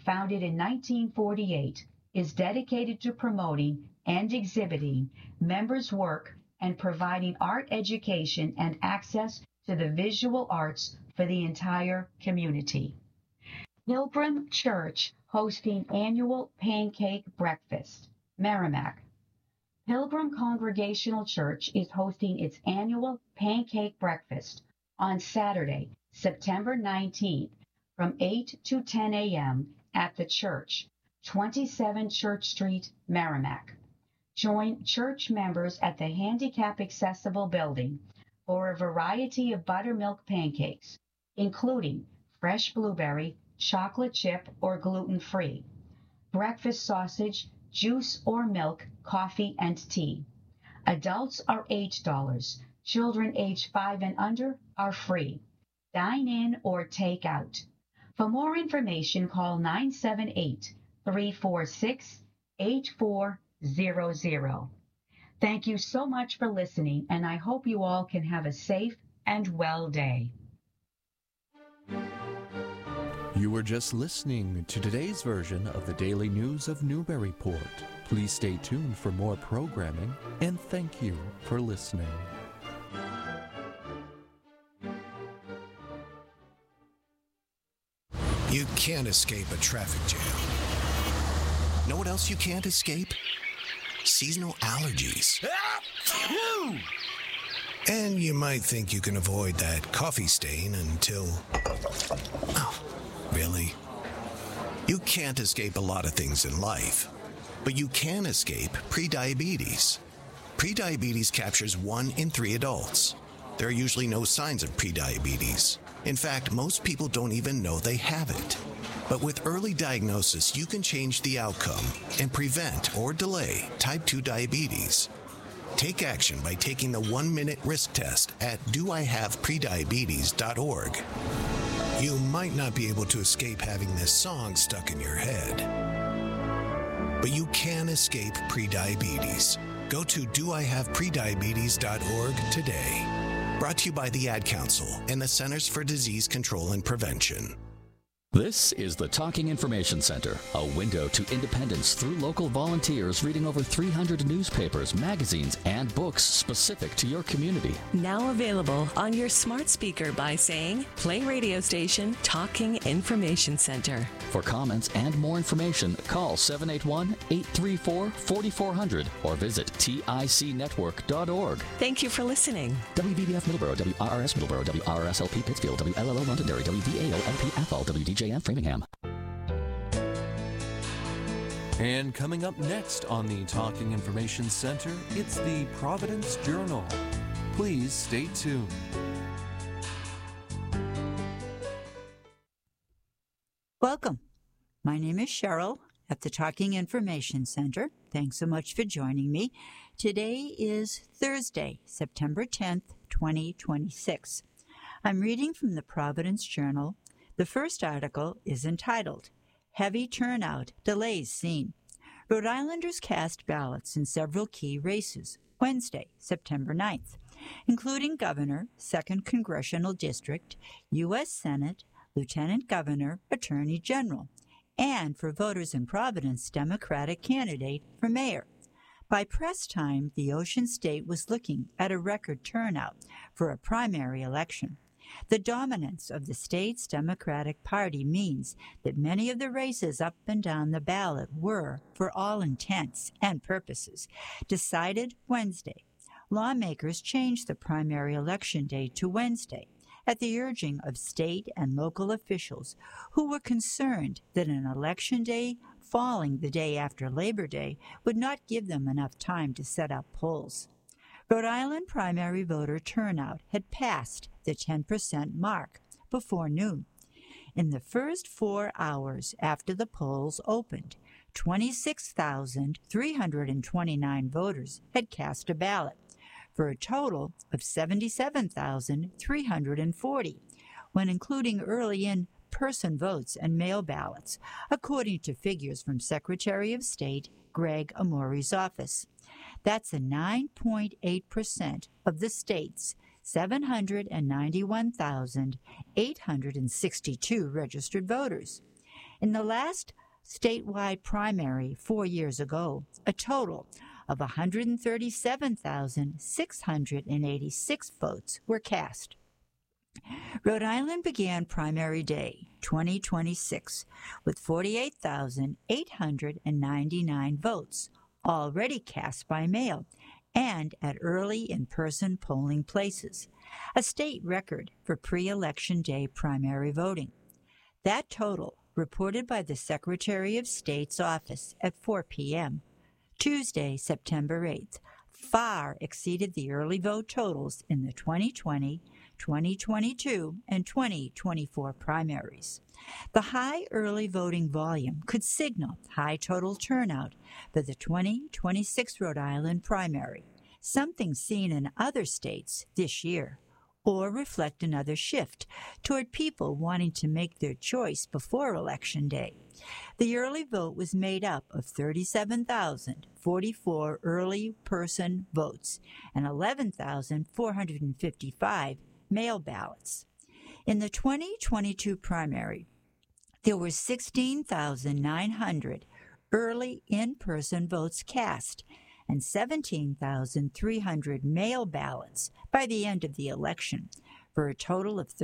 founded in 1948, is dedicated to promoting and exhibiting members' work and providing art education and access to the visual arts for the entire community. Pilgrim Church hosting annual pancake breakfast, Merrimack. Pilgrim Congregational Church is hosting its annual pancake breakfast on Saturday, September 19th from 8 to 10 a.m. at the church, 27 Church Street, Merrimack. Join church members at the handicap accessible building for a variety of buttermilk pancakes, including fresh blueberry, chocolate chip, or gluten-free, breakfast sausage, juice or milk, coffee, and tea. Adults are $8. Children age 5 and under are free. Dine in or take out. For more information, call 978-346-8400. Thank you so much for listening, and I hope you all can have a safe and well day. You were just listening to today's version of the Daily News of Newburyport. Please stay tuned for more programming, and thank you for listening. You can't escape a traffic jam. Know what else you can't escape? Seasonal allergies. And you might think you can avoid that coffee stain until... Oh, really? You can't escape a lot of things in life, but you can escape prediabetes. Prediabetes captures 1 in 3 adults. There are usually no signs of prediabetes. In fact, most people don't even know they have it. But with early diagnosis, you can change the outcome and prevent or delay type 2 diabetes. Take action by taking the 1-minute risk test at doihaveprediabetes.org. You might not be able to escape having this song stuck in your head, but you can escape prediabetes. Go to doihaveprediabetes.org today. Brought to you by the Ad Council and the Centers for Disease Control and Prevention. This is the Talking Information Center, a window to independence through local volunteers reading over 300 newspapers, magazines, and books specific to your community. Now available on your smart speaker by saying, play radio station Talking Information Center. For comments and more information, call 781-834-4400 or visit ticnetwork.org. Thank you for listening. WVBF Middleborough, WRRS Middleborough, WRSLP Pittsfield, WLLO Londonderry, WVAO-LP Athol, WDJM Framingham. And coming up next on the Talking Information Center, it's the Providence Journal. Please stay tuned. Welcome. My name is Cheryl at the Talking Information Center. Thanks so much for joining me. Today is Thursday, September 10th, 2026. I'm reading from the Providence Journal. The first article is entitled, Heavy Turnout, Delays Seen. Rhode Islanders cast ballots in several key races Wednesday, September 9th, including Governor, 2nd Congressional District, U.S. Senate, Lieutenant Governor, Attorney General, and for voters in Providence, Democratic candidate for mayor. By press time, the Ocean State was looking at a record turnout for a primary election. The dominance of the state's Democratic Party means that many of the races up and down the ballot were, for all intents and purposes, decided Wednesday. Lawmakers changed the primary election date to Wednesday at the urging of state and local officials who were concerned that an election day falling the day after Labor Day would not give them enough time to set up polls. Rhode Island primary voter turnout had passed the 10% mark before noon. In the first 4 hours after the polls opened, 26,329 voters had cast a ballot, for a total of 77,340, when including early in-person votes and mail ballots, according to figures from Secretary of State Greg Amori's office. That's a 9.8% of the state's 791,862 registered voters. In the last statewide primary 4 years ago, a total of 137,686 votes were cast. Rhode Island began primary day 2026 with 48,899 votes already cast by mail and at early in-person polling places, a state record for pre-election day primary voting. That total, reported by the Secretary of State's office at 4 p.m., Tuesday, September 8th, far exceeded the early vote totals in the 2020, 2022, and 2024 primaries. The high early voting volume could signal high total turnout for the 2026 Rhode Island primary, something seen in other states this year, or reflect another shift toward people wanting to make their choice before Election Day. The early vote was made up of 37,044 early person votes and 11,455 mail ballots. In the 2022 primary, there were 16,900 early in-person votes cast and 17,300 mail ballots by the end of the election, for a total of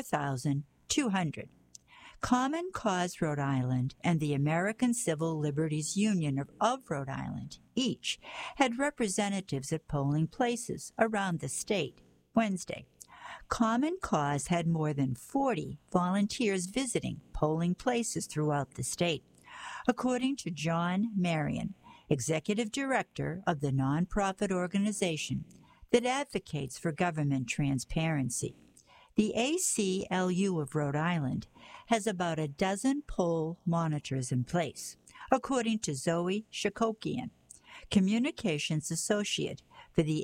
34,200. Common Cause Rhode Island and the American Civil Liberties Union of Rhode Island each had representatives at polling places around the state Wednesday. Common Cause had more than 40 volunteers visiting polling places throughout the state, according to John Marion, Executive Director of the nonprofit organization that advocates for government transparency. The ACLU of Rhode Island has about a dozen poll monitors in place, according to Zoe Shakokian, Communications Associate for the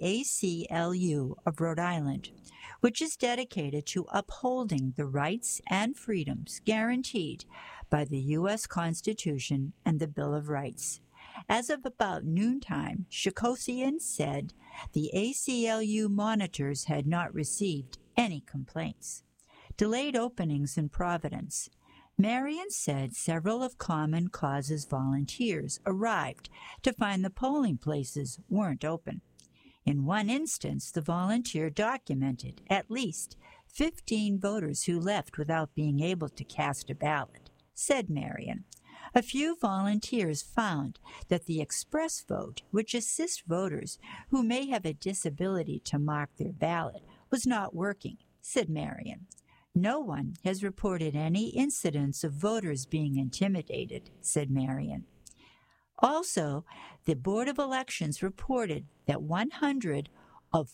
ACLU of Rhode Island, which is dedicated to upholding the rights and freedoms guaranteed by the U.S. Constitution and the Bill of Rights. As of about noontime, Shakokian said the ACLU monitors had not received any complaints. Delayed openings in Providence. Marion said several of Common Cause's volunteers arrived to find the polling places weren't open. In one instance, the volunteer documented at least 15 voters who left without being able to cast a ballot, said Marion. A few volunteers found that the express vote, which assists voters who may have a disability to mark their ballot, was not working, said Marion. No one has reported any incidents of voters being intimidated, said Marion. Also, the Board of Elections reported that 100 of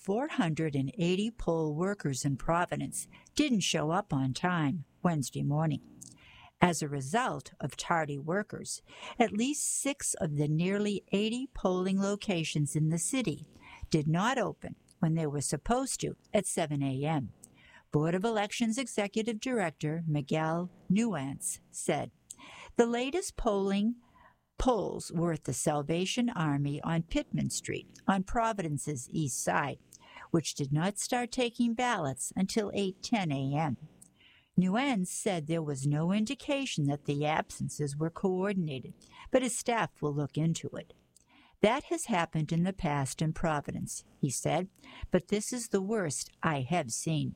480 poll workers in Providence didn't show up on time Wednesday morning. As a result of tardy workers, at least 6 of the nearly 80 polling locations in the city did not open when they were supposed to at 7 a.m. Board of Elections Executive Director Miguel Nuance said, "The latest polls were at the Salvation Army on Pittman Street on Providence's east side, which did not start taking ballots until 8:10 a.m. Nuance said there was no indication that the absences were coordinated, but his staff will look into it. That has happened in the past in Providence, he said, but this is the worst I have seen.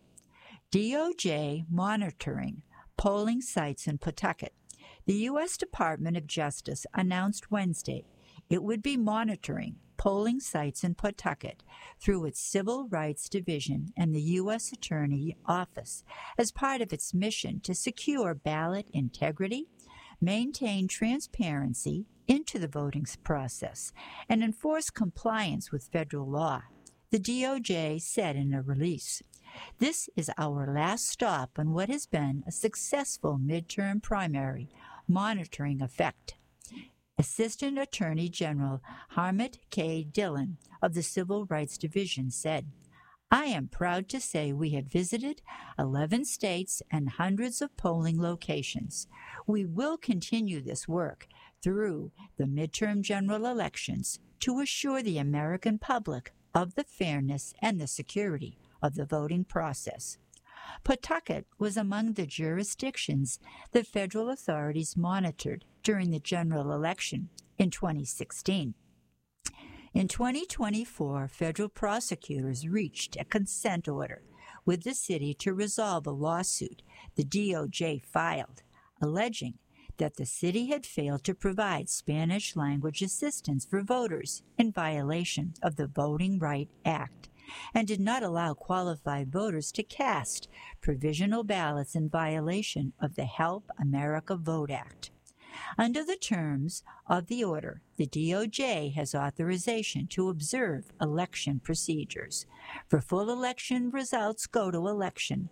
DOJ monitoring polling sites in Pawtucket. The U.S. Department of Justice announced Wednesday it would be monitoring polling sites in Pawtucket through its Civil Rights Division and the U.S. Attorney Office as part of its mission to secure ballot integrity, maintain transparency into the voting process, and enforce compliance with federal law, the DOJ said in a release. This is our last stop on what has been a successful midterm primary monitoring effect. Assistant Attorney General Harmit K. Dillon of the Civil Rights Division said, "I am proud to say we have visited 11 states and hundreds of polling locations. We will continue this work through the midterm general elections to assure the American public of the fairness and the security of the voting process." Pawtucket was among the jurisdictions that federal authorities monitored during the general election in 2016. In 2024, federal prosecutors reached a consent order with the city to resolve a lawsuit the DOJ filed, alleging that the city had failed to provide Spanish language assistance for voters in violation of the Voting Rights Act and did not allow qualified voters to cast provisional ballots in violation of the Help America Vote Act. Under the terms of the order, the DOJ has authorization to observe election procedures. For full election results, go to election.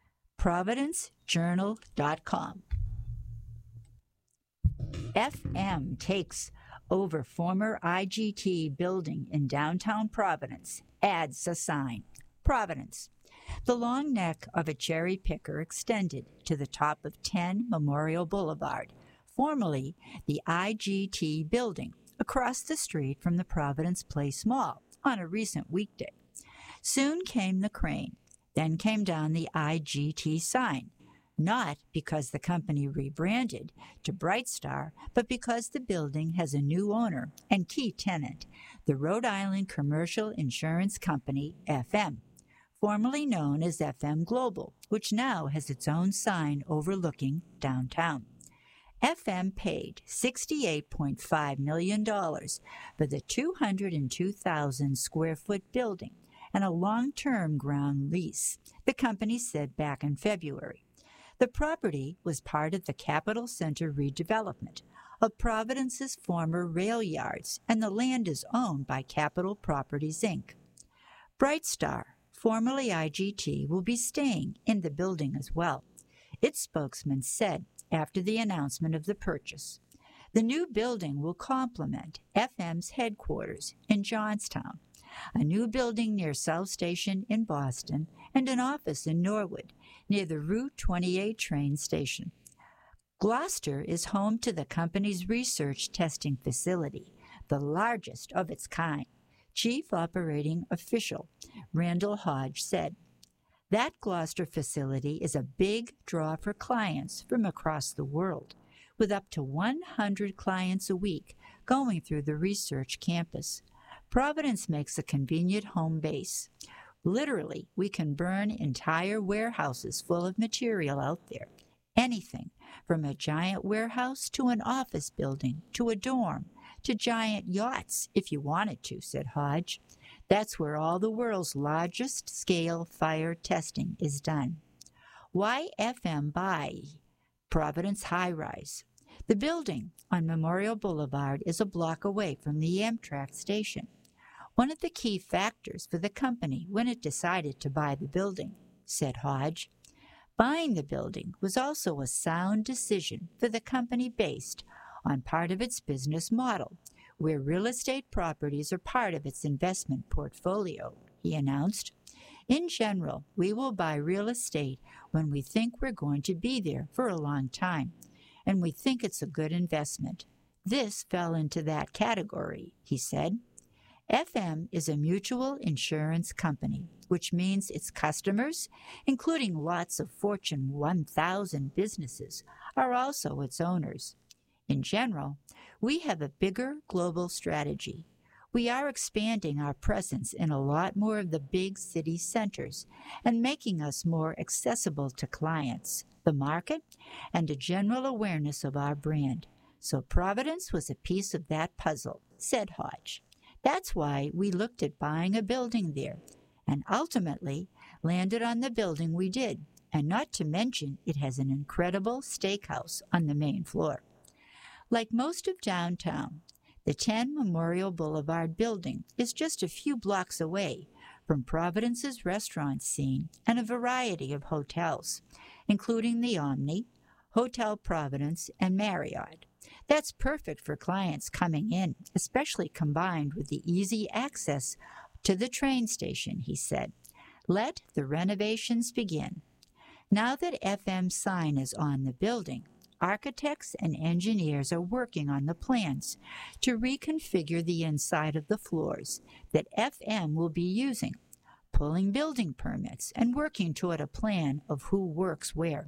ProvidenceJournal.com. FM takes over former IGT building in downtown Providence, adds a sign. Providence. The long neck of a cherry picker extended to the top of 10 Memorial Boulevard, formerly the IGT building, across the street from the Providence Place Mall on a recent weekday. Soon came the crane, then came down the IGT sign, not because the company rebranded to Brightstar, but because the building has a new owner and key tenant, the Rhode Island Commercial Insurance Company, FM, formerly known as FM Global, which now has its own sign overlooking downtown. FM paid $68.5 million for the 202,000 square foot building and a long-term ground lease, the company said back in February. The property was part of the Capitol Center redevelopment of Providence's former rail yards, and the land is owned by Capitol Properties, Inc. Brightstar, formerly IGT, will be staying in the building as well, its spokesman said after the announcement of the purchase. The new building will complement FM's headquarters in Johnstown, a new building near South Station in Boston, and an office in Norwood, near the Route 28 train station. Gloucester is home to the company's research testing facility, the largest of its kind, Chief Operating Official Randall Hodge said. That Gloucester facility is a big draw for clients from across the world, with up to 100 clients a week going through the research campus. Providence makes a convenient home base. Literally, we can burn entire warehouses full of material out there. Anything from a giant warehouse to an office building to a dorm to giant yachts if you wanted to, said Hodge. That's where all the world's largest scale fire testing is done. Why FM buy Providence High Rise? The building on Memorial Boulevard is a block away from the Amtrak station, one of the key factors for the company when it decided to buy the building, said Hodge. Buying the building was also a sound decision for the company based on part of its business model, where real estate properties are part of its investment portfolio, he announced. In general, we will buy real estate when we think we're going to be there for a long time, and we think it's a good investment. This fell into that category, he said. FM is a mutual insurance company, which means its customers, including lots of Fortune 1000 businesses, are also its owners. In general, we have a bigger global strategy. We are expanding our presence in a lot more of the big city centers and making us more accessible to clients, the market, and a general awareness of our brand. So Providence was a piece of that puzzle, said Hodge. That's why we looked at buying a building there and ultimately landed on the building we did, and not to mention it has an incredible steakhouse on the main floor. Like most of downtown, the 10 Memorial Boulevard building is just a few blocks away from Providence's restaurant scene and a variety of hotels, including the Omni, Hotel Providence, and Marriott. That's perfect for clients coming in, especially combined with the easy access to the train station, he said. Let the renovations begin. Now that FM's sign is on the building, architects and engineers are working on the plans to reconfigure the inside of the floors that FM will be using. pulling building permits and working toward a plan of who works where.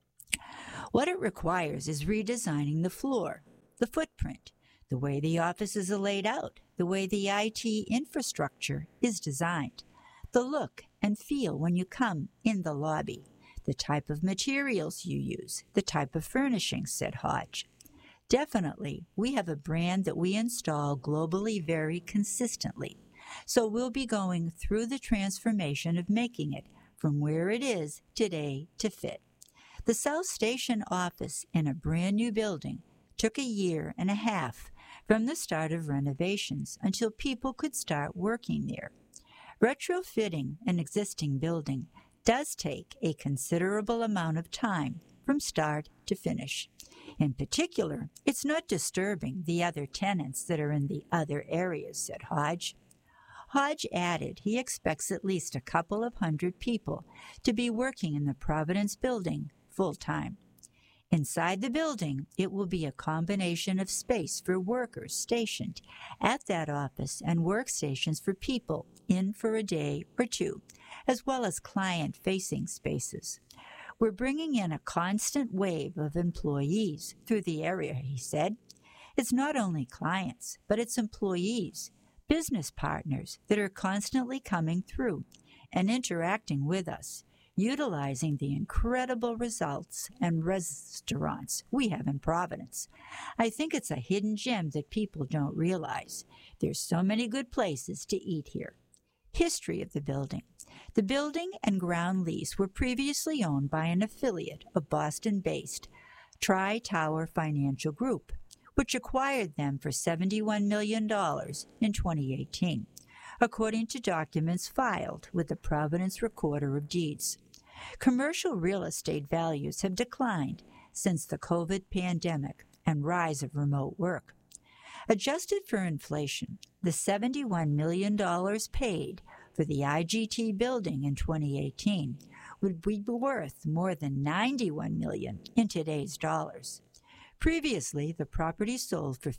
What it requires is redesigning the floor, the footprint, the way the offices are laid out, the way the IT infrastructure is designed, the look and feel when you come in the lobby, the type of materials you use, the type of furnishings, said Hodge. Definitely, we have a brand that we install globally very consistently, so we'll be going through the transformation of making it from where it is today to fit. The South Station office in a brand new building took 1.5 years from the start of renovations until people could start working there. Retrofitting an existing building does take a considerable amount of time from start to finish. In particular, it's not disturbing the other tenants that are in the other areas, said Hodge. Hodge added he expects at least a couple of hundred people to be working in the Providence building full-time. Inside the building, it will be a combination of space for workers stationed at that office and workstations for people in for a day or two, as well as client-facing spaces. We're bringing in a constant wave of employees through the area, he said. It's not only clients, but it's employees, business partners that are constantly coming through and interacting with us, utilizing the incredible results and restaurants we have in Providence. I think it's a hidden gem that people don't realize. There's so many good places to eat here. History of the building. The building and ground lease were previously owned by an affiliate of Boston-based Tri-Tower Financial Group, which acquired them for $71 million in 2018, according to documents filed with the Providence Recorder of Deeds. Commercial real estate values have declined since the COVID pandemic and rise of remote work. Adjusted for inflation, the $71 million paid for the IGT building in 2018 would be worth more than $91 million in today's dollars. Previously, the property sold for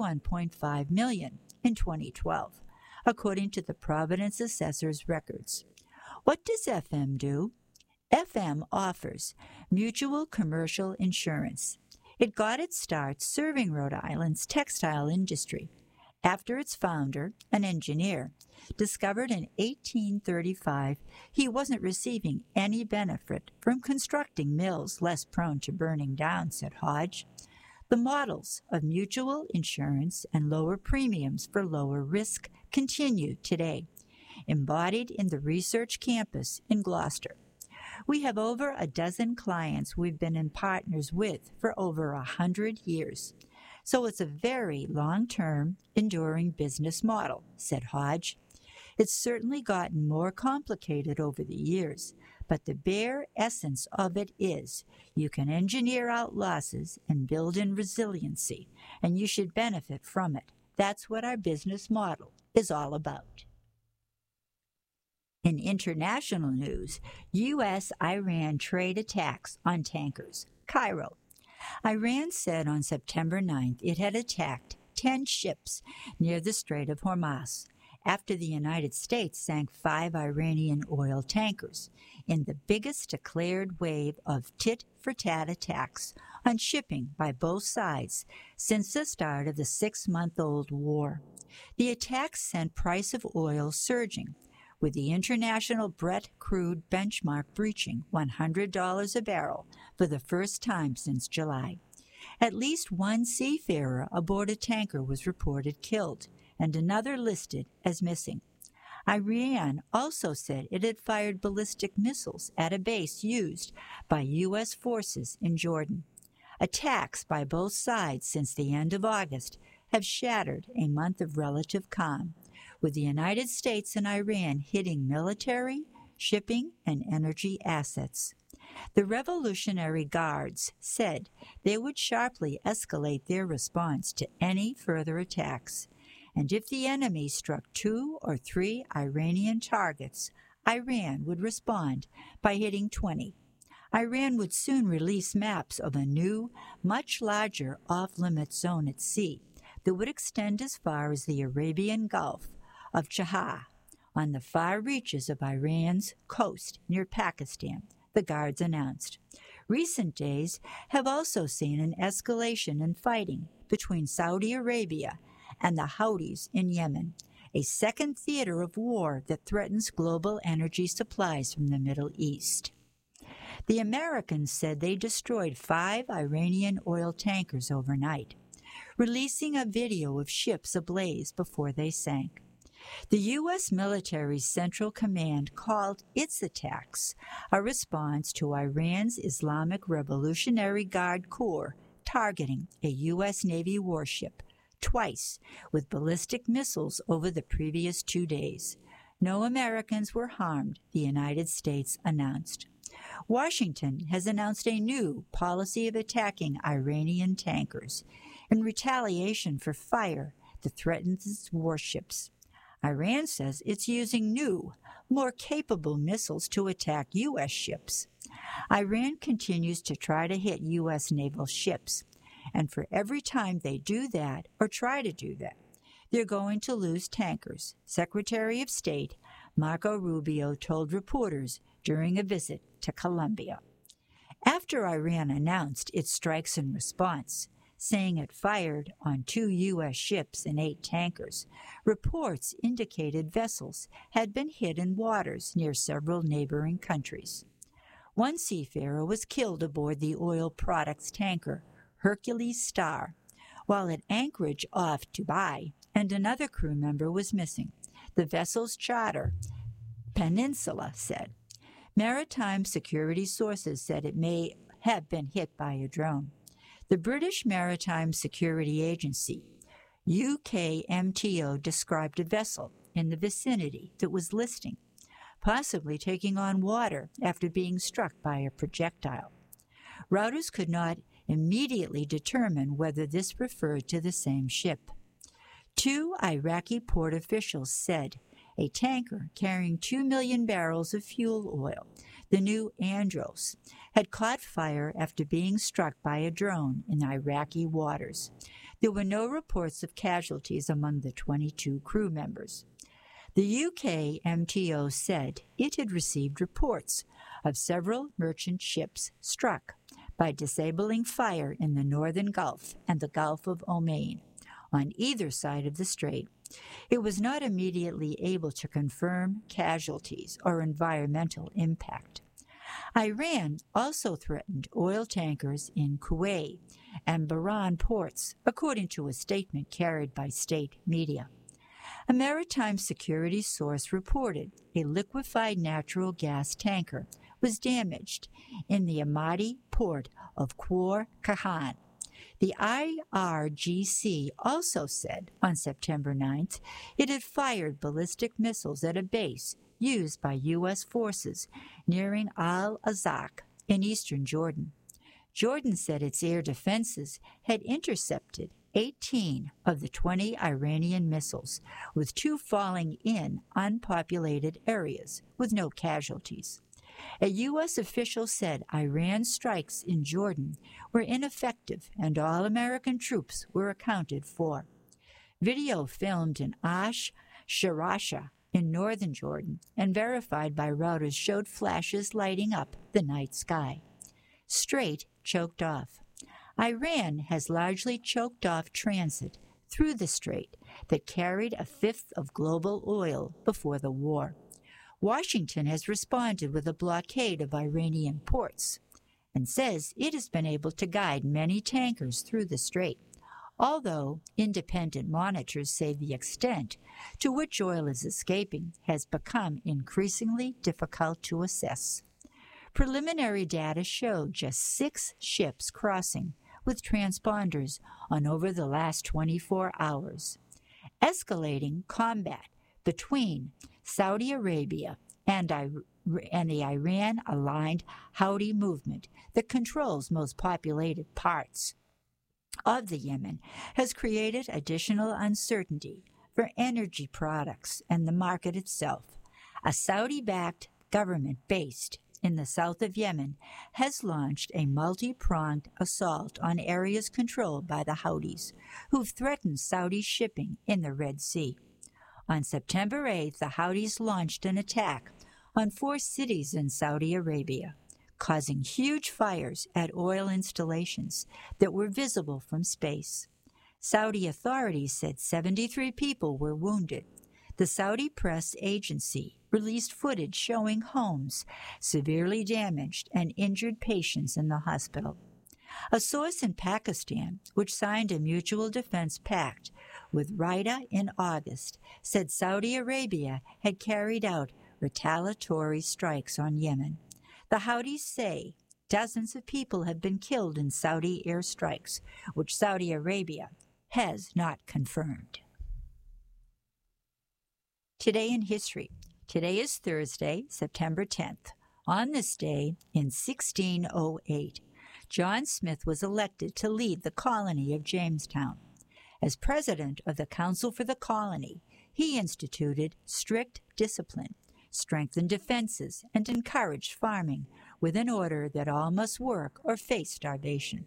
$51.5 million in 2012, according to the Providence Assessor's records. What does FM do? FM offers mutual commercial insurance. It got its start serving Rhode Island's textile industry after its founder, an engineer, discovered in 1835 he wasn't receiving any benefit from constructing mills less prone to burning down, said Hodge. The models of mutual insurance and lower premiums for lower risk continue today, embodied in the research campus in Gloucester. We have over a dozen clients we've been in partners with for over 100 years. So it's a very long-term, enduring business model, said Hodge. It's certainly gotten more complicated over the years, but the bare essence of it is you can engineer out losses and build in resiliency, and you should benefit from it. That's what our business model is all about. In international news, U.S.-Iran trade attacks on tankers. Cairo. Iran said on September 9th it had attacked 10 ships near the Strait of Hormuz after the United States sank 5 Iranian oil tankers in the biggest declared wave of tit-for-tat attacks on shipping by both sides since the start of the 6-month-old war. The attacks sent price of oil surging, with the international Brent crude benchmark breaching $100 a barrel for the first time since July. At least one seafarer aboard a tanker was reported killed, and another listed as missing. Iran also said it had fired ballistic missiles at a base used by U.S. forces in Jordan. Attacks by both sides since the end of August have shattered a month of relative calm, with the United States and Iran hitting military, shipping, and energy assets. The Revolutionary Guards said they would sharply escalate their response to any further attacks, and if the enemy struck 2 or 3 Iranian targets, Iran would respond by hitting 20. Iran would soon release maps of a new, much larger off-limit zone at sea that would extend as far as the Arabian Gulf of Chahar, on the far reaches of Iran's coast near Pakistan, the guards announced. Recent days have also seen an escalation in fighting between Saudi Arabia and the Houthis in Yemen, a second theater of war that threatens global energy supplies from the Middle East. The Americans said they destroyed 5 Iranian oil tankers overnight, releasing a video of ships ablaze before they sank. The U.S. military's Central Command called its attacks a response to Iran's Islamic Revolutionary Guard Corps targeting a U.S. Navy warship twice with ballistic missiles over the previous 2 days. No Americans were harmed, the United States announced. Washington has announced a new policy of attacking Iranian tankers in retaliation for fire that threatens its warships. Iran says it's using new, more capable missiles to attack U.S. ships. Iran continues to try to hit U.S. naval ships, and for every time they do that or try to do that, they're going to lose tankers, Secretary of State Marco Rubio told reporters during a visit to Colombia. After Iran announced its strikes in response, saying it fired on 2 U.S. ships and 8 tankers, reports indicated vessels had been hit in waters near several neighboring countries. One seafarer was killed aboard the oil products tanker Hercules Star, while at anchorage off Dubai, and another crew member was missing, the vessel's charter, Peninsula, said. Maritime security sources said it may have been hit by a drone. The British Maritime Security Agency, UKMTO, described a vessel in the vicinity that was listing, possibly taking on water after being struck by a projectile. Reuters could not immediately determine whether this referred to the same ship. 2 Iraqi port officials said a tanker carrying 2 million barrels of fuel oil, the new Andros, had caught fire after being struck by a drone in Iraqi waters. There were no reports of casualties among the 22 crew members. The UK MTO said it had received reports of several merchant ships struck by disabling fire in the Northern Gulf and the Gulf of Oman, on either side of the strait. It was not immediately able to confirm casualties or environmental impact. Iran also threatened oil tankers in Kuwait and Bahrain ports, according to a statement carried by state media. A maritime security source reported a liquefied natural gas tanker was damaged in the Amadi port of Khor Kahan. The IRGC also said on September 9th it had fired ballistic missiles at a base used by U.S. forces nearing Al-Azaq in eastern Jordan. Jordan said its air defenses had intercepted 18 of the 20 Iranian missiles, with 2 falling in unpopulated areas with no casualties. A U.S. official said Iran's strikes in Jordan were ineffective and all American troops were accounted for. Video filmed in Ash Sharasha in northern Jordan and verified by Reuters showed flashes lighting up the night sky. Strait choked off. Iran has largely choked off transit through the strait that carried a fifth of global oil before the war. Washington has responded with a blockade of Iranian ports and says it has been able to guide many tankers through the strait, although independent monitors say the extent to which oil is escaping has become increasingly difficult to assess. Preliminary data showed just 6 ships crossing with transponders on over the last 24 hours. Escalating combat between Saudi Arabia and the Iran-aligned Houthi movement that controls most populated parts of the Yemen has created additional uncertainty for energy products and the market itself. A Saudi-backed government based in the south of Yemen has launched a multi-pronged assault on areas controlled by the Houthis, who've threatened Saudi shipping in the Red Sea. On September 8th, the Houthis launched an attack on 4 cities in Saudi Arabia, causing huge fires at oil installations that were visible from space. Saudi authorities said 73 people were wounded. The Saudi press agency released footage showing homes severely damaged and injured patients in the hospital. A source in Pakistan, which signed a mutual defense pact with Riyadh in August, said Saudi Arabia had carried out retaliatory strikes on Yemen. The Houthis say dozens of people have been killed in Saudi airstrikes, which Saudi Arabia has not confirmed. Today in history. Today is Thursday, September 10th. On this day, in 1608, John Smith was elected to lead the colony of Jamestown. As president of the Council for the Colony, he instituted strict discipline, strengthened defenses, and encouraged farming with an order that all must work or face starvation.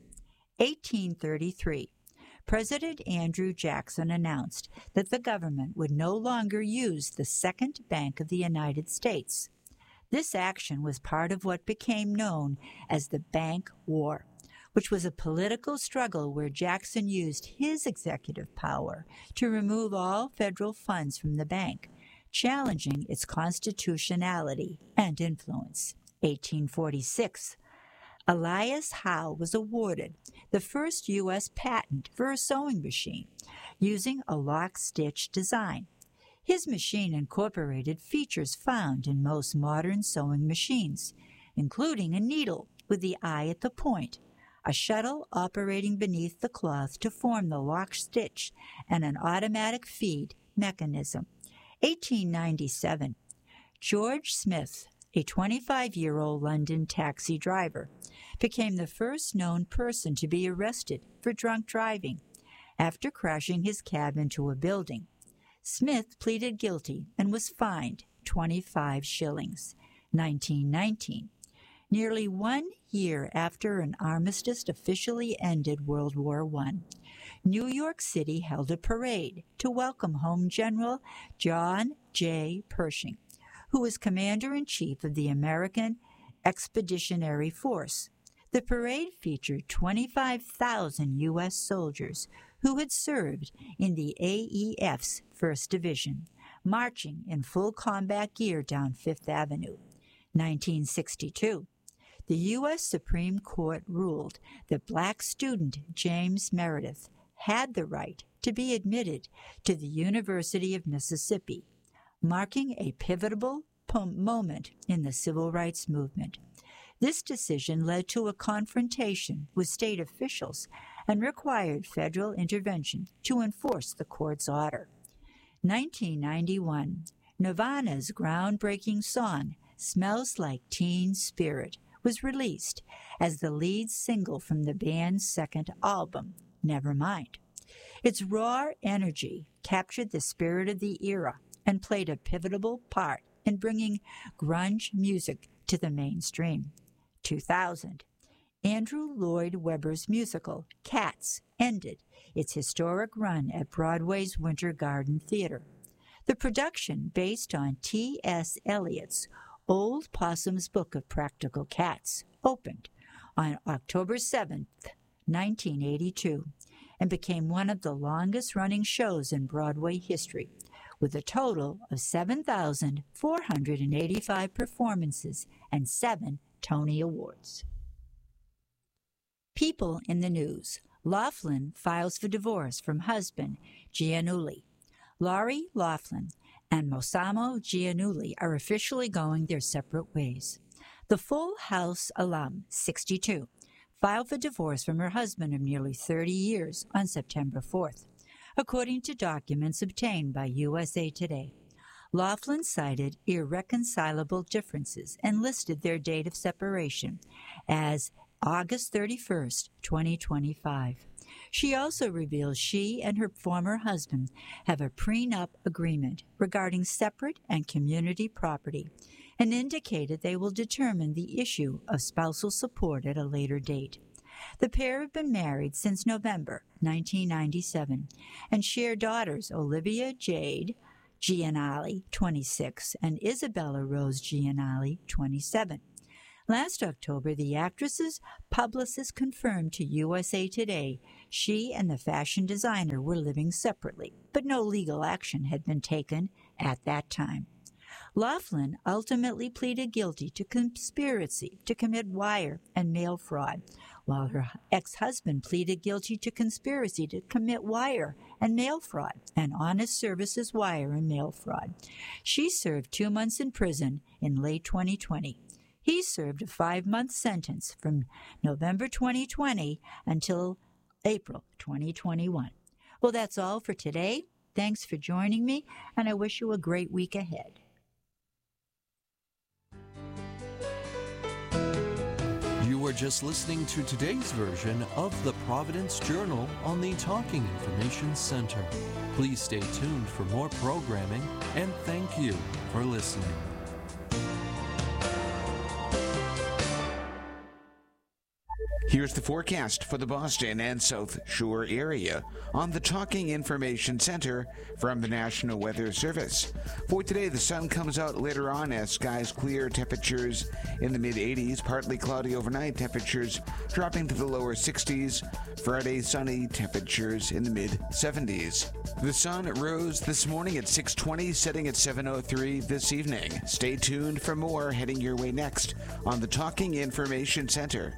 1833. President Andrew Jackson announced that the government would no longer use the Second Bank of the United States. This action was part of what became known as the Bank War, which was a political struggle where Jackson used his executive power to remove all federal funds from the bank, challenging its constitutionality and influence. 1846. Elias Howe was awarded the first U.S. patent for a sewing machine using a lock-stitch design. His machine incorporated features found in most modern sewing machines, including a needle with the eye at the point, a shuttle operating beneath the cloth to form the lock stitch, and an automatic feed mechanism. 1897. George Smith, a 25-year-old London taxi driver, became the first known person to be arrested for drunk driving after crashing his cab into a building. Smith pleaded guilty and was fined 25 shillings. 1919. Nearly 1 year after an armistice officially ended World War I, New York City held a parade to welcome home General John J. Pershing, who was Commander-in-Chief of the American Expeditionary Force. The parade featured 25,000 U.S. soldiers who had served in the AEF's 1st Division, marching in full combat gear down Fifth Avenue. 1962. The U.S. Supreme Court ruled that black student James Meredith had the right to be admitted to the University of Mississippi, marking a pivotal moment in the civil rights movement. This decision led to a confrontation with state officials and required federal intervention to enforce the court's order. 1991. Nirvana's groundbreaking song, Smells Like Teen Spirit, was released as the lead single from the band's second album, Nevermind. Its raw energy captured the spirit of the era and played a pivotal part in bringing grunge music to the mainstream. 2000. Andrew Lloyd Webber's musical, Cats, ended its historic run at Broadway's Winter Garden Theater. The production, based on T.S. Eliot's Old Possum's Book of Practical Cats, opened on October 7th, 1982, and became one of the longest-running shows in Broadway history, with a total of 7,485 performances and 7 Tony Awards. People in the news. Laughlin files for divorce from husband Giannulli. Lori Laughlin and Massimo Giannulli are officially going their separate ways. The Full House alum, 62, filed for divorce from her husband of nearly 30 years on September 4th, according to documents obtained by USA Today. Laughlin cited irreconcilable differences and listed their date of separation as August 31st, 2025. She also reveals she and her former husband have a prenup agreement regarding separate and community property and indicated they will determine the issue of spousal support at a later date. The pair have been married since November 1997 and share daughters Olivia Jade, Gianali, 26, and Isabella Rose Gianali, 27. Last October, the actress's publicist confirmed to USA Today she and the fashion designer were living separately, but no legal action had been taken at that time. Laughlin ultimately pleaded guilty to conspiracy to commit wire and mail fraud, while her ex-husband pleaded guilty to conspiracy to commit wire and mail fraud and honest services wire and mail fraud. She served 2 months in prison in late 2020. He served a 5-month sentence from November 2020 until April 2021. Well, that's all for today. Thanks for joining me, and I wish you a great week ahead. You were just listening to today's version of the Providence Journal on the Talking Information Center. Please stay tuned for more programming, and thank you for listening. Here's the forecast for the Boston and South Shore area on the Talking Information Center from the National Weather Service. For today, the sun comes out later on as skies clear, temperatures in the mid-80s, partly cloudy overnight, temperatures dropping to the lower 60s. Friday, sunny, temperatures in the mid-70s. The sun rose this morning at 6:20, setting at 7:03 this evening. Stay tuned for more heading your way next on the Talking Information Center.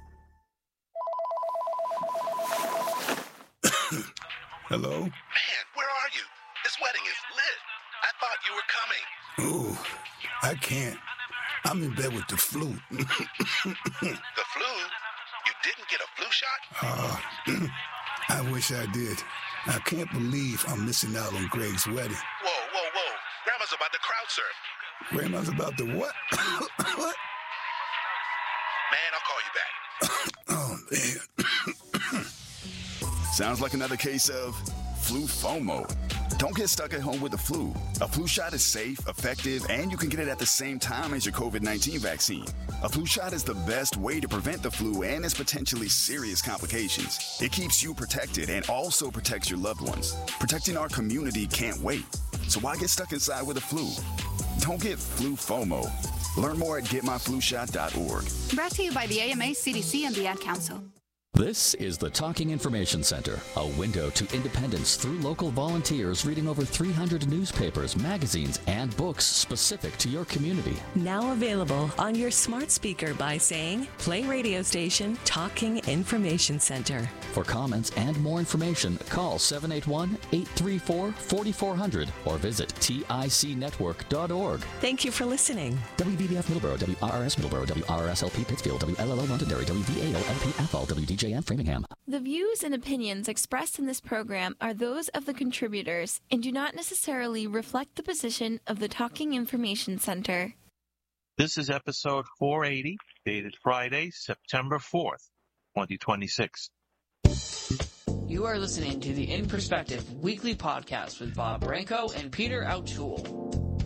Hello? Man, where are you? This wedding is lit. I thought you were coming. Oh, I can't. I'm in bed with the flu. The flu? You didn't get a flu shot? I wish I did. I can't believe I'm missing out on Greg's wedding. Whoa. Grandma's about to crowd surf. Grandma's about to what? What? Man, I'll call you back. Oh, man. Sounds like another case of flu FOMO. Don't get stuck at home with the flu. A flu shot is safe, effective, and you can get it at the same time as your COVID-19 vaccine. A flu shot is the best way to prevent the flu and its potentially serious complications. It keeps you protected and also protects your loved ones. Protecting our community can't wait. So why get stuck inside with the flu? Don't get flu FOMO. Learn more at getmyflushot.org. Brought to you by the AMA, CDC, and the Ad Council. This is the Talking Information Center, a window to independence through local volunteers reading over 300 newspapers, magazines, and books specific to your community. Now available on your smart speaker by saying, play radio station Talking Information Center. For comments and more information, call 781-834-4400 or visit ticnetwork.org. Thank you for listening. WBBF Middleborough, WRRS Middleborough, WRSLP Pittsfield, WLLO Londonderry, WVAO LP Athol, WDJM Framingham. The views and opinions expressed in this program are those of the contributors and do not necessarily reflect the position of the Talking Information Center. This is episode 480, dated Friday, September 4th, 2026. You are listening to the In Perspective weekly podcast with Bob Branco and Peter O'Toole.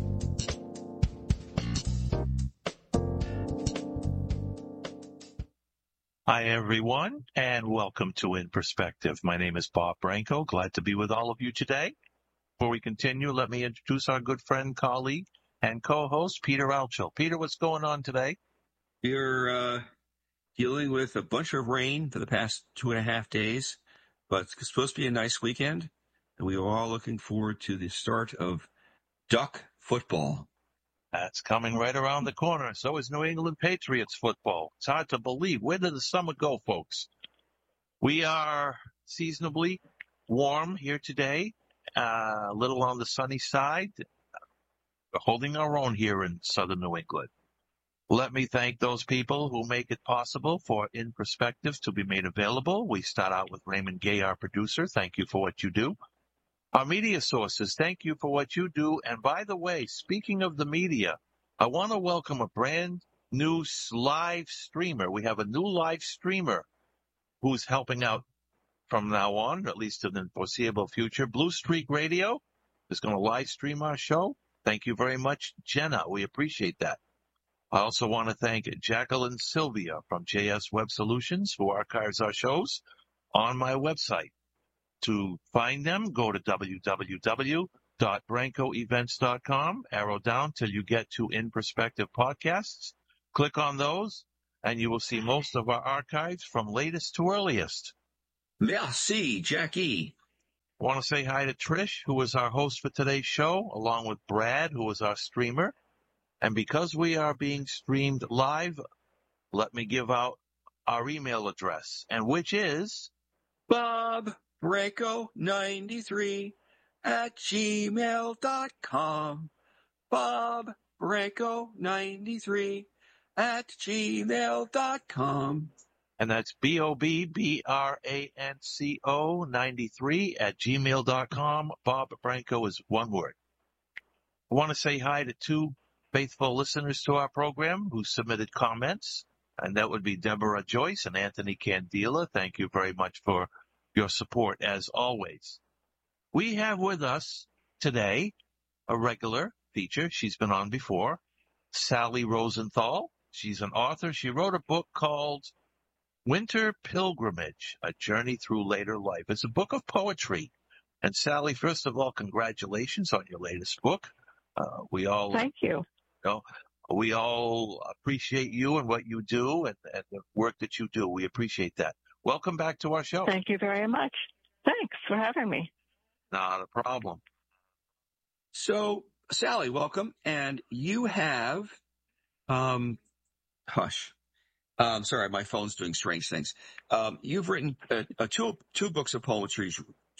Hi, everyone, and welcome to In Perspective. My name is Bob Branco. Glad to be with all of you today. Before we continue, let me introduce our good friend, colleague, and co-host, Peter Alchel. Peter, what's going on today? We're dealing with a bunch of rain for the past 2.5 days, but it's supposed to be a nice weekend, and we are all looking forward to the start of Duck football. That's coming right around the corner. So is New England Patriots football. It's hard to believe. Where did the summer go, folks? We are seasonably warm here today, a little on the sunny side. We're holding our own here in southern New England. Let me thank those people who make it possible for In Perspective to be made available. We start out with Raymond Gay, our producer. Thank you for what you do. Our media sources, thank you for what you do. And by the way, speaking of the media, I want to welcome a brand new live streamer. We have a new live streamer who's helping out from now on, at least in the foreseeable future. Blue Streak Radio is going to live stream our show. Thank you very much, Jenna. We appreciate that. I also want to thank Jacqueline Sylvia from JS Web Solutions, who archives our shows on my website. To find them, go to www.jswebsolutions.com. www.brancoevents.com. Arrow down till you get to In Perspective Podcasts. Click on those, and you will see most of our archives from latest to earliest. Merci, Jackie. I want to say hi to Trish, who is our host for today's show, along with Brad, who is our streamer. And because we are being streamed live, let me give out our email address, and which is bobbranco93@gmail.com. bobbranco93@gmail.com. And that's BOBBRANCO93@gmail.com. Bob Branco is one word. I want to say hi to two faithful listeners to our program who submitted comments, and that would be Deborah Joyce and Anthony Candela. Thank you very much for your support, as always. We have with us today a regular feature. She's been on before, Sally Rosenthal. She's an author. She wrote a book called Winter Pilgrimage, A Journey Through Later Life. It's a book of poetry. And Sally, first of all, congratulations on your latest book. Thank you. We all appreciate you and what you do and the work that you do. We appreciate that. Welcome back to our show. Thank you very much. Thanks for having me. Not a problem. So, Sally, welcome. And you have, sorry, my phone's doing strange things. You've written two books of poetry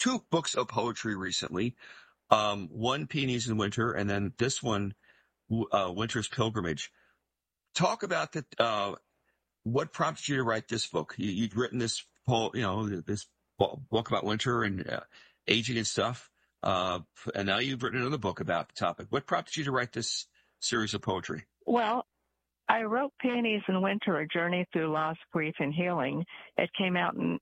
recently. One, Peonies in Winter, and then this one, Winter's Pilgrimage. Talk about what prompted you to write this book? You'd written this this book about winter and aging and stuff, and now you've written another book about the topic. What prompted you to write this series of poetry? Well, I wrote Peonies in Winter, A Journey Through Loss, Grief, and Healing. It came out in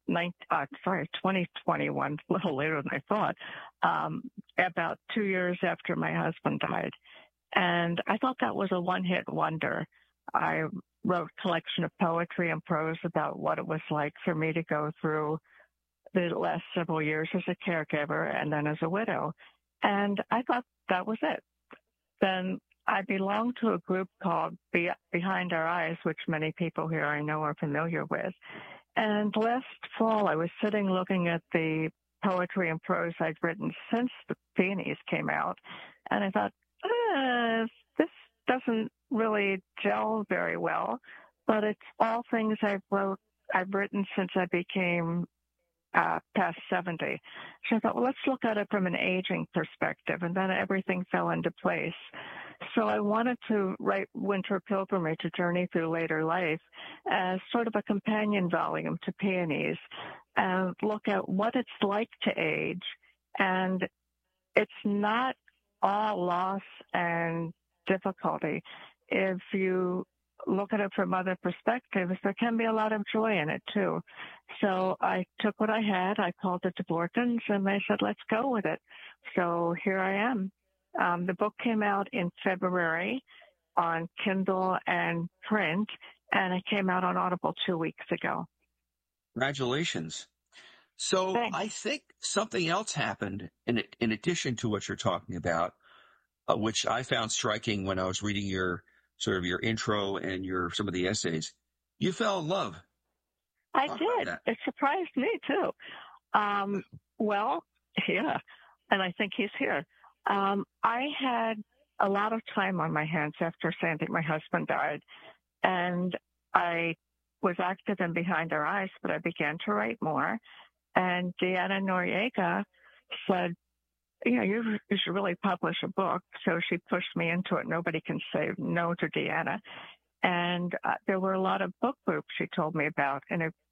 2021, a little later than I thought, about 2 years after my husband died. And I thought that was a one-hit wonder. I wrote a collection of poetry and prose about what it was like for me to go through the last several years as a caregiver and then as a widow. And I thought that was it. Then I belonged to a group called Behind Our Eyes, which many people here I know are familiar with. And last fall, I was sitting looking at the poetry and prose I'd written since the Peonies came out. And I thought, this doesn't really gel very well, but it's all things I've written since I became past 70. So I thought, well, let's look at it from an aging perspective, and then everything fell into place. So I wanted to write Winter Pilgrimage, A Journey Through Later Life, as sort of a companion volume to Peonies, and look at what it's like to age. And it's not all loss and difficulty. If you look at it from other perspectives, there can be a lot of joy in it too. So I took what I had, I called it the Borkins, and they said, let's go with it. So here I am. The book came out in February on Kindle and print, and it came out on Audible 2 weeks ago. Congratulations. So thanks. I think something else happened in addition to what you're talking about, which I found striking when I was reading your intro and some of the essays. You fell in love. I did. It surprised me too. Well, yeah, and I think he's here. I had a lot of time on my hands after Sandy, my husband, died, and I was active in Behind Our Eyes, but I began to write more. And Deanna Noriega said, you should really publish a book. So she pushed me into it. Nobody can say no to Deanna. And there were a lot of book groups she told me about in a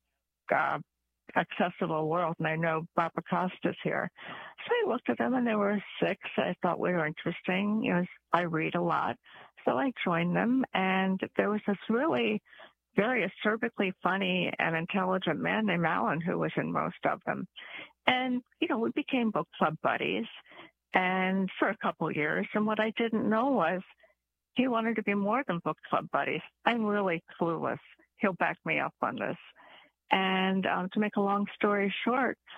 accessible world. And I know Bob Acosta's here. So I looked at them, and there were 6 I thought were interesting. I read a lot. So I joined them. And there was this really very acerbically funny and intelligent man named Alan who was in most of them. And, we became book club buddies and for a couple of years. And what I didn't know was he wanted to be more than book club buddies. I'm really clueless. He'll back me up on this. And to make a long story short,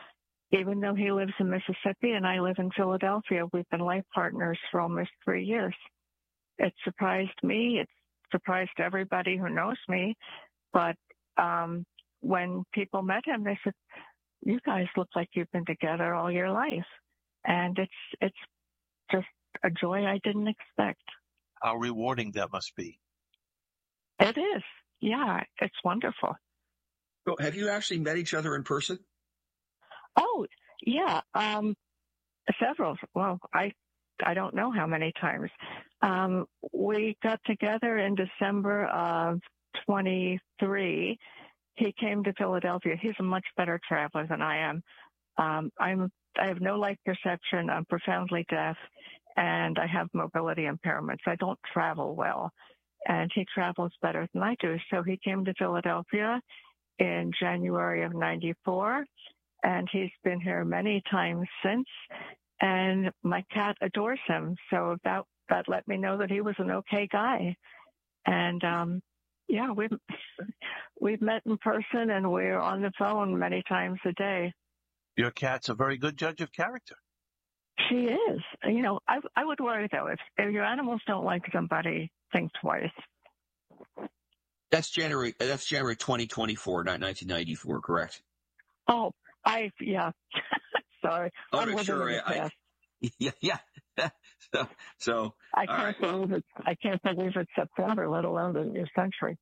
even though he lives in Mississippi and I live in Philadelphia, we've been life partners for almost 3 years. It surprised me. It surprised everybody who knows me. But when people met him, they said, "You guys look like you've been together all your life." And it's just a joy I didn't expect. How rewarding that must be. It is. Yeah, it's wonderful. So have you actually met each other in person? Oh, yeah. Several. Well, I don't know how many times. We got together in December of 23. He came to Philadelphia. He's a much better traveler than I am. I have no light perception. I'm profoundly deaf, and I have mobility impairments. I don't travel well, and he travels better than I do. So he came to Philadelphia in January of 94, and he's been here many times since. And my cat adores him, so that let me know that he was an okay guy. And yeah, we've met in person, and we're on the phone many times a day. Your cat's a very good judge of character. She is. You know, I would worry, though, if your animals don't like somebody, think twice. That's January 2024, not 1994, correct? Oh, yeah. Sorry. I'm sure. Yeah. So I can't believe it's September, let alone the new century.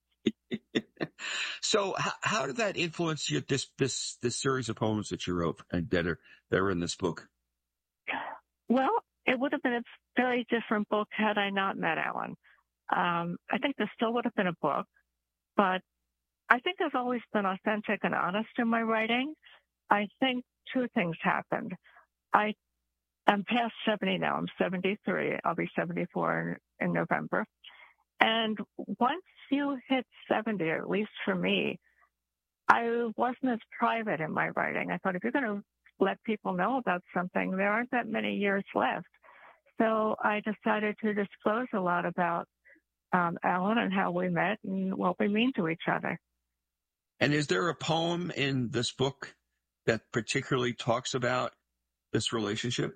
So how did that influence you, this series of poems that you wrote and that are in this book? Well, it would have been a very different book had I not met Alan. I think there still would have been a book, but I think I've always been authentic and honest in my writing. I think two things happened. I'm past 70 now. I'm 73. I'll be 74 in November. And once you hit 70, or at least for me, I wasn't as private in my writing. I thought, if you're going to let people know about something, there aren't that many years left. So I decided to disclose a lot about Alan and how we met and what we mean to each other. And is there a poem in this book that particularly talks about this relationship?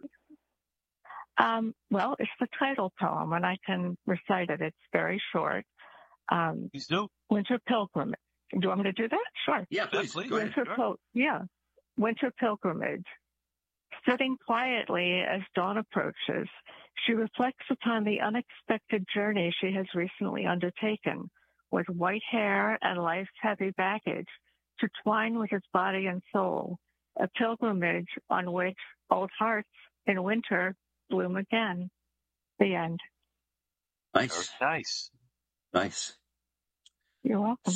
Well, it's the title poem, and I can recite it. It's very short. Please do. Winter Pilgrimage. Do you want me to do that? Sure. Yeah, please. Go ahead. Winter Pilgrimage. Sitting quietly as dawn approaches, she reflects upon the unexpected journey she has recently undertaken, with white hair and life's heavy baggage to twine with his body and soul, a pilgrimage on which old hearts in winter bloom again. The end. Nice. Nice. You're welcome.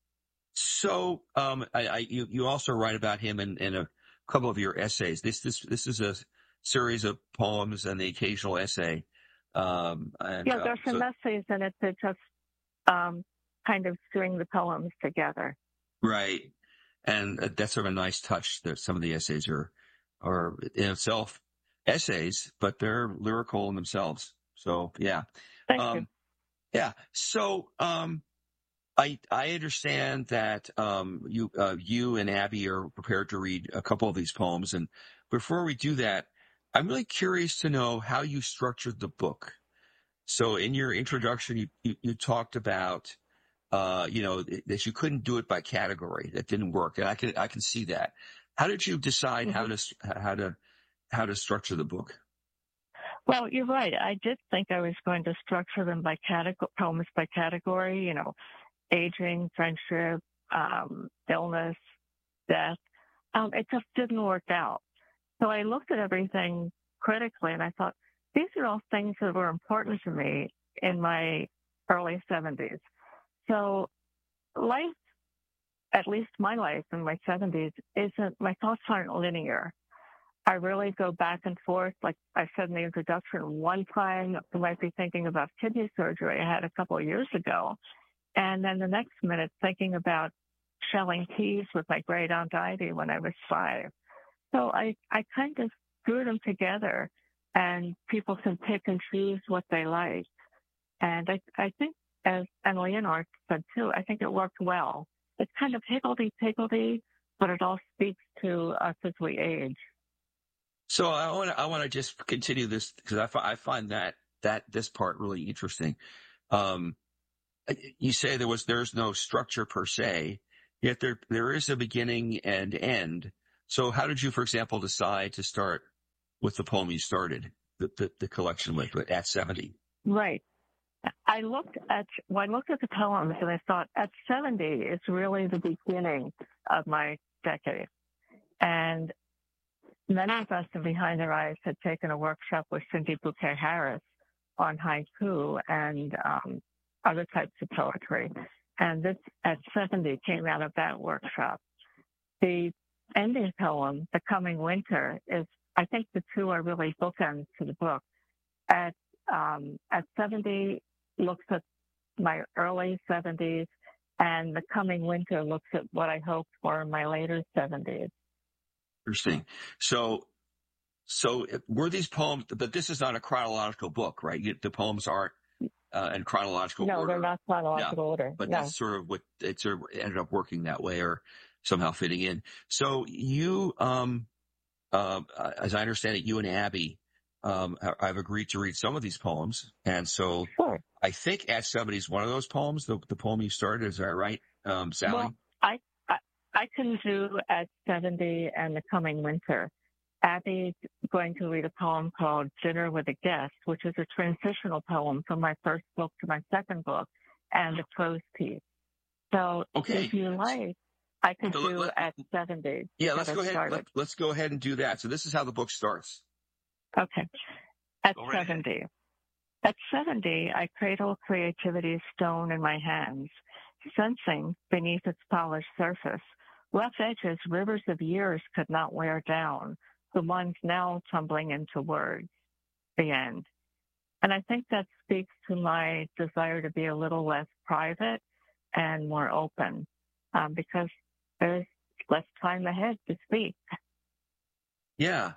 So, you also write about him in a couple of your essays. This is a series of poems and the occasional essay. There's some essays in it that just kind of string the poems together. Right, and that's sort of a nice touch. That some of the essays are in itself essays, but they're lyrical in themselves. So yeah. Thank you. Yeah. So I understand that you and Abby are prepared to read a couple of these poems, and before we do that, I'm really curious to know how you structured the book. So in your introduction, you talked about that you couldn't do it by category. That didn't work, and I can see that. How did you decide how to structure the book? Well, you're right. I did think I was going to structure them by poems by category, aging, friendship, illness, death. It just didn't work out. So I looked at everything critically, and I thought, these are all things that were important to me in my early 70s. So life, at least my life in my 70s, my thoughts aren't linear. I really go back and forth. Like I said in the introduction, one time I might be thinking about kidney surgery I had a couple of years ago. And then the next minute thinking about shelling teas with my great aunt Ivy when I was 5. So I kind of threw them together, and people can pick and choose what they like. And I think, as Leonard said too, I think it worked well. It's kind of higgledy-piggledy, but it all speaks to us as we age. So I want to just continue this because I find that this part really interesting. You say there's no structure per se, yet there is a beginning and end. So how did you, for example, decide to start with the poem you started the collection with at 70? Right. I looked at the poems and I thought at 70 is really the beginning of my decade. And many of us in Behind Their Eyes had taken a workshop with Cindy Bouquet Harris on haiku and other types of poetry. And this at 70 came out of that workshop. The ending poem, The Coming Winter, is, I think the two are really bookends to the book. At 70 looks at my early 70s, and The Coming Winter looks at what I hoped for in my later 70s. Interesting. So were these poems, but this is not a chronological book, right? The poems aren't in chronological order. No, they're not chronological order. But no. that's sort of what it sort of ended up working that way or somehow fitting in. So you, as I understand it, you and Abby, I've agreed to read some of these poems. And so sure. I think At 70 is one of those poems, the poem you started. Is that right, Sally? Well, I can do At 70 and The Coming Winter. Abby's going to read a poem called Dinner with a Guest, which is a transitional poem from my first book to my second book, and a prose piece. So if you like, I can do At 70. Yeah, let's go ahead. Let's go ahead and do that. So this is how the book starts. Okay. At 70. At 70, I cradle creativity's stone in my hands, sensing beneath its polished surface rough edges rivers of years could not wear down, the ones now tumbling into words. The end. And I think that speaks to my desire to be a little less private and more open, because there's less time ahead to speak. Yeah.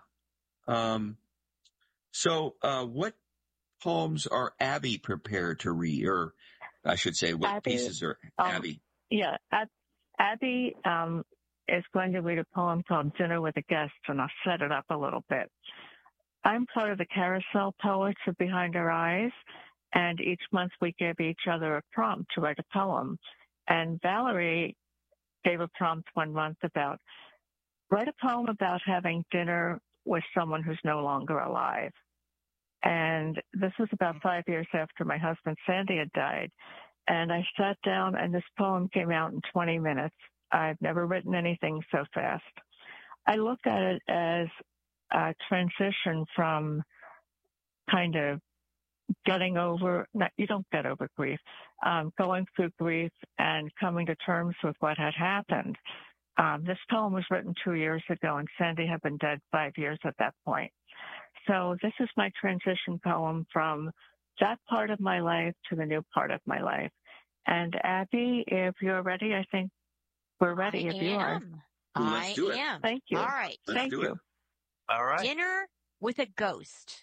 So what poems are Abby prepared to read? Or I should say, what pieces are Abby? Yeah, Abby is going to read a poem called Dinner with a Guest, and I'll set it up a little bit. I'm part of the Carousel Poets of Behind Our Eyes, and each month we give each other a prompt to write a poem. And Valerie gave a prompt one month about, write a poem about having dinner with someone who's no longer alive. And this was about 5 years after my husband Sandy had died. And I sat down, and this poem came out in 20 minutes. I've never written anything so fast. I looked at it as a transition from kind of getting over, you don't get over grief, going through grief and coming to terms with what had happened. This poem was written 2 years ago, and Sandy had been dead 5 years at that point. So this is my transition poem from that part of my life to the new part of my life. And Abby, if you're ready, I think we're ready. You are. I am. Thank you. All right. Thank you. All right. Dinner with a Ghost.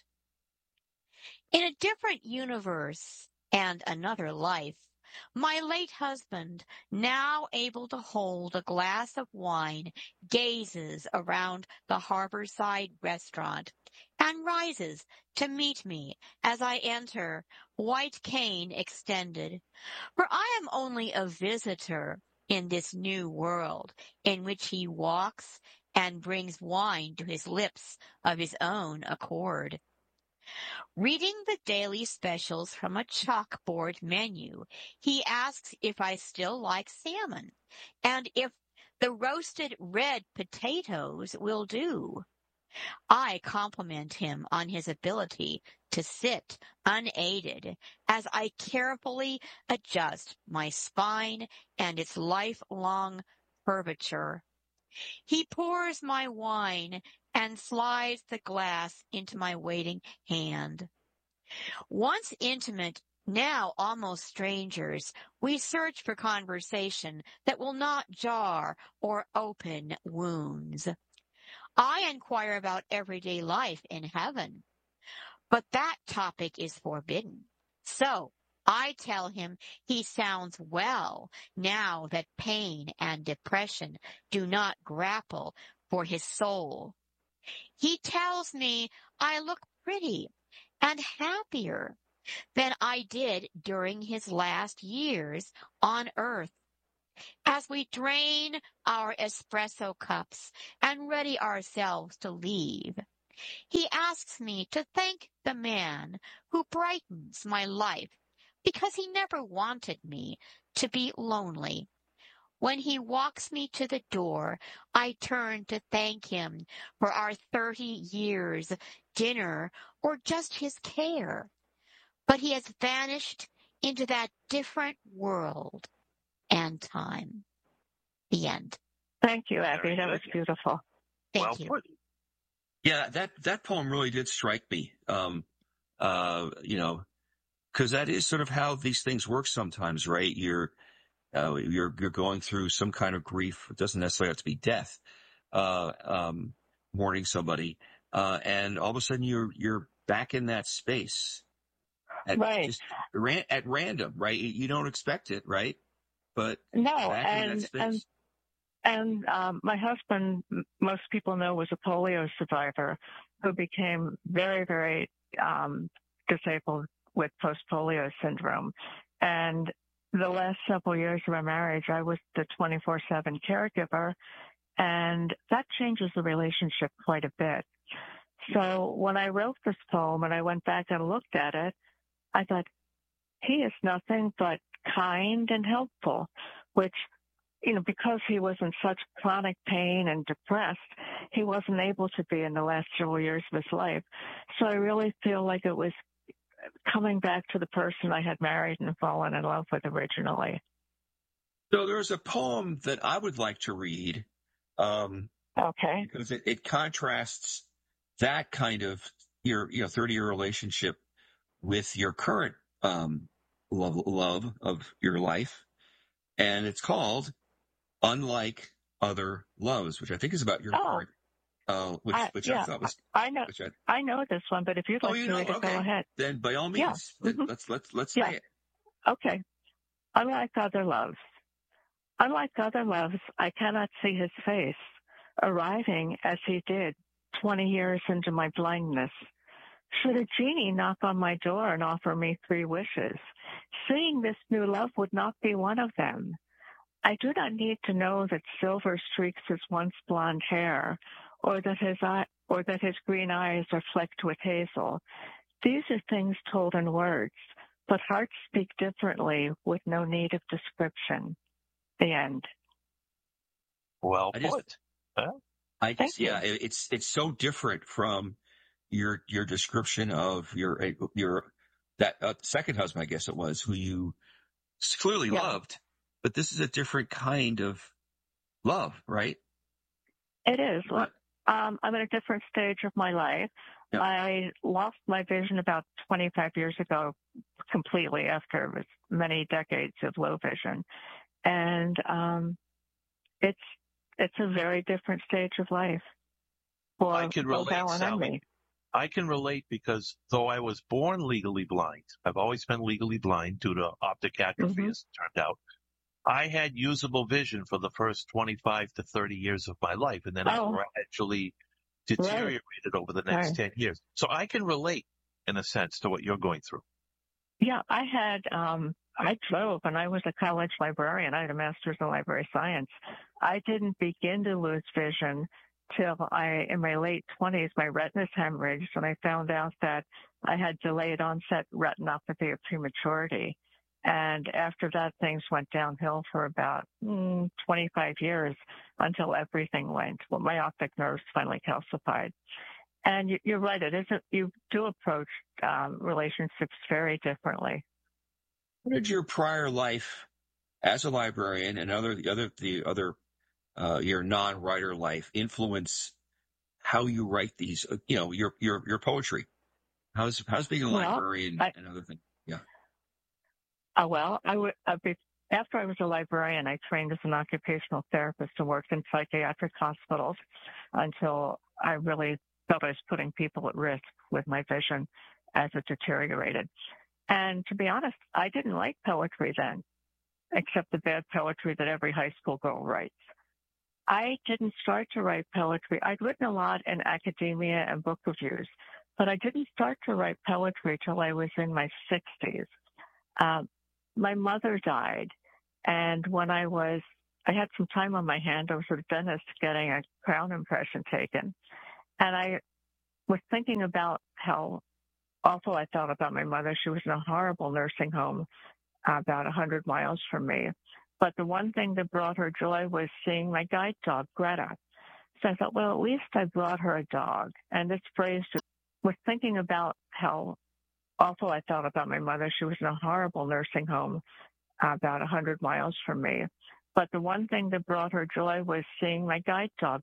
In a different universe and another life, my late husband, now able to hold a glass of wine, gazes around the harborside restaurant and rises to meet me as I enter, white cane extended. For I am only a visitor in this new world in which he walks and brings wine to his lips of his own accord. Reading the daily specials from a chalkboard menu, he asks if I still like salmon and if the roasted red potatoes will do. I compliment him on his ability to sit unaided as I carefully adjust my spine and its lifelong curvature. He pours my wine and slides the glass into my waiting hand. Once intimate, now almost strangers, we search for conversation that will not jar or open wounds. I inquire about everyday life in heaven, but that topic is forbidden. So, I tell him he sounds well now that pain and depression do not grapple for his soul. He tells me I look pretty and happier than I did during his last years on earth. As we drain our espresso cups and ready ourselves to leave, he asks me to thank the man who brightens my life because he never wanted me to be lonely. When he walks me to the door, I turn to thank him for our 30 years, dinner, or just his care. But he has vanished into that different world and time. The end. Thank you, Abby. That was beautiful. Thank you. Yeah, that poem really did strike me. Because that is sort of how these things work sometimes, right? You're going through some kind of grief. It doesn't necessarily have to be death, mourning somebody, and all of a sudden you're back in that space, at random, right? You don't expect it, right? But no, back in that space. And my husband, most people know, was a polio survivor who became very, very disabled with post-polio syndrome. And the last several years of our marriage, I was the 24/7 caregiver, and that changes the relationship quite a bit. So when I wrote this poem and I went back and looked at it, I thought, he is nothing but kind and helpful, which, because he was in such chronic pain and depressed, he wasn't able to be in the last several years of his life. So I really feel like it was coming back to the person I had married and fallen in love with originally. So there's a poem that I would like to read. Okay. Because it contrasts that kind of your 30-year relationship with your current love of your life, and it's called "Unlike Other Loves," which I think is about your current. Which I thought was. I know. I know this one, but if you'd like to read it, go ahead. Then by all means, let's say it. Okay. Unlike other loves. Unlike other loves, I cannot see his face, arriving as he did 20 years into my blindness. Should a genie knock on my door and offer me 3 wishes, seeing this new love would not be one of them. I do not need to know that silver streaks his once blonde hair, or that his green eyes are flecked with hazel. These are things told in words, but hearts speak differently with no need of description. The end. Well put. It's so different from your description of your second husband, I guess it was, who you clearly loved, but this is a different kind of love, right? It is. I'm at a different stage of my life. Yeah. I lost my vision about 25 years ago completely after many decades of low vision. And it's a very different stage of life for I can relate, Alan and me. I can relate because though I was born legally blind, I've always been legally blind due to optic atrophy, as it turned out. I had usable vision for the first 25 to 30 years of my life, and then I gradually deteriorated over the next 10 years. So I can relate, in a sense, to what you're going through. Yeah, I drove, and I was a college librarian. I had a master's in library science. I didn't begin to lose vision till in my late 20s, my retinas hemorrhaged, and I found out that I had delayed onset retinopathy of prematurity. And after that, things went downhill for about 25 years until everything went. Well, my optic nerves finally calcified. And you're right. It isn't. You do approach relationships very differently. What did your prior life as a librarian and your non-writer life influence how you write these? Your poetry. How's being a librarian and other things? Yeah. After I was a librarian, I trained as an occupational therapist and worked in psychiatric hospitals until I really felt I was putting people at risk with my vision as it deteriorated. And to be honest, I didn't like poetry then, except the bad poetry that every high school girl writes. I didn't start to write poetry. I'd written a lot in academia and book reviews, but I didn't start to write poetry till I was in my 60s. My mother died, and when I had some time on my hand. I was at a dentist getting a crown impression taken, and I was thinking about how awful I felt about my mother. She was in a horrible nursing home about 100 miles from me. But the one thing that brought her joy was seeing my guide dog, Greta. So I thought, well, at least I brought her a dog. And this phrase was thinking about how awful I felt about my mother. She was in a horrible nursing home about 100 miles from me. But the one thing that brought her joy was seeing my guide dog,